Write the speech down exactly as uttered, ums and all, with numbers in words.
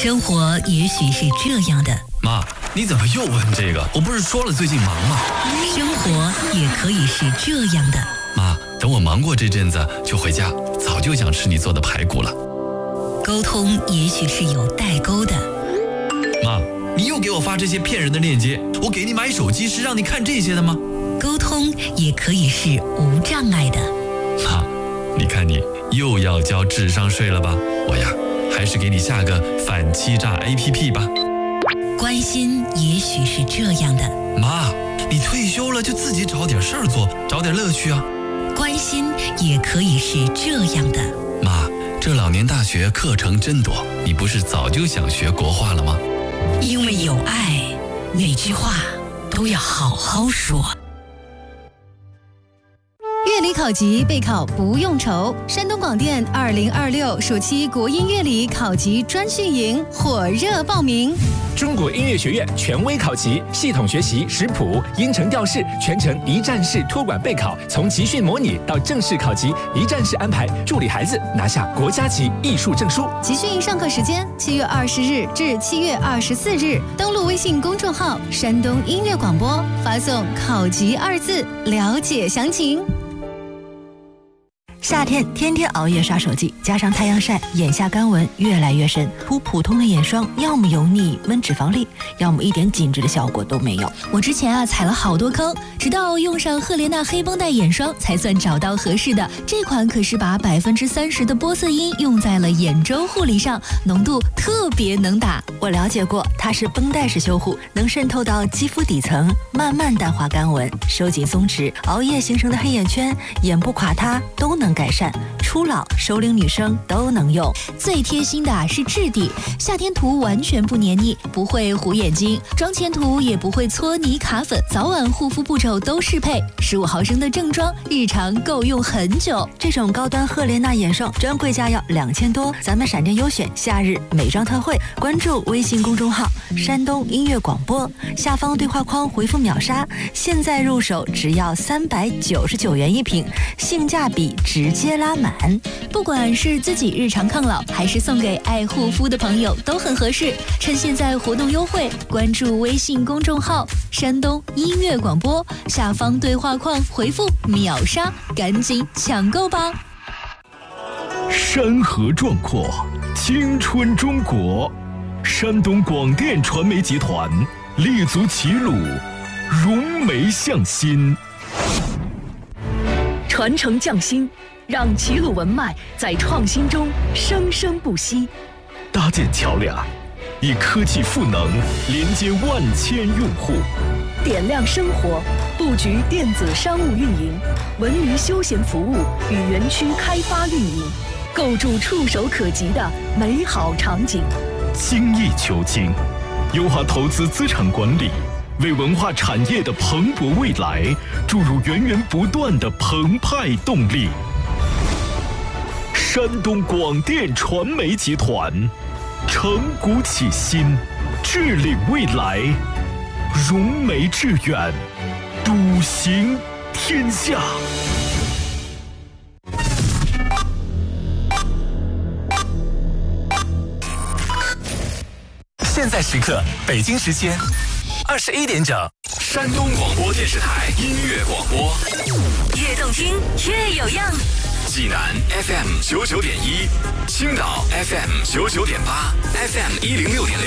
生活也许是这样的。 妈，你怎么又问这个？我不是说了最近忙吗？ 生活也可以是这样的。 妈，等我忙过这阵子就回家，早就想吃你做的排骨了。 沟通也许是有代沟的。 妈，你又给我发这些骗人的链接，我给你买手机是让你看这些的吗？ 沟通也可以是无障碍的。 妈，你看你又要交智商税了吧？我呀，还是给你下个反欺诈 A P P 吧。 关心也许是这样的。 妈，你退休了就自己找点事儿做，找点乐趣啊。 关心也可以是这样的。 妈，这老年大学课程真多，你不是早就想学国画了吗？ 因为有爱，每句话都要好好说。 乐理考级备考不用愁，山东广电二零二六暑期国音乐理考级专训营火热报名。 中国音乐学院权威考级，系统学习识谱、音程调式，全程一站式托管备考，从集训模拟到正式考级，一站式安排，助力孩子拿下国家级艺术证书。 集训上课时间七月二十日至七月二十四日，登录微信公众号山东音乐广播，发送考级二字了解详情。 夏天天天熬夜刷手机，加上太阳晒，眼下干纹越来越深。涂普通的眼霜，要么油腻闷脂肪粒，要么一点紧致的效果都没有。 我之前啊踩了好多坑，直到用上赫莲娜黑绷带眼霜，才算找到合适的。这款可是把百分之三十的玻色因用在了眼周护理上，浓度特别能打。 我了解过，它是绷带式修护，能渗透到肌肤底层，慢慢淡化干纹，收紧松弛，熬夜形成的黑眼圈、眼部垮塌都能改善，初老熟龄女生都能用。 最贴心的是质地，夏天涂完全不黏腻，不会糊眼睛，妆前涂也不会搓泥卡粉，早晚护肤步骤都适配，十五毫升的正装，日常够用很久。 这种高端赫莲娜眼霜专柜价要两千多，咱们闪电优选夏日美妆特惠，关注微信公众号山东音乐广播，下方对话框回复秒杀，现在入手只要三百九十九元一瓶，性价比直接拉满。 不管是自己日常抗老，还是送给爱护肤的朋友都很合适。趁现在活动优惠，关注微信公众号山东音乐广播，下方对话框回复秒杀，赶紧抢购吧。 山河壮阔，青春中国，山东广电传媒集团立足齐鲁，融媒向心， 传承匠心，让齐鲁文脉在创新中生生不息。 搭建桥梁，以科技赋能连接万千用户， 点亮生活，布局电子商务运营、文娱休闲服务与园区开发运营，构筑触手可及的美好场景。 精益求精，优化投资资产管理，为文化产业的蓬勃未来注入源源不断的澎湃动力。山东广电传媒集团承股启新，致领未来，融媒致远，笃行天下。 现在时刻，北京时间二十一点整，山东广播电视台音乐广播， 越动听越有样。 济南 F M 九九点一，青岛 F M 九九点八 ，F M 一零六点六。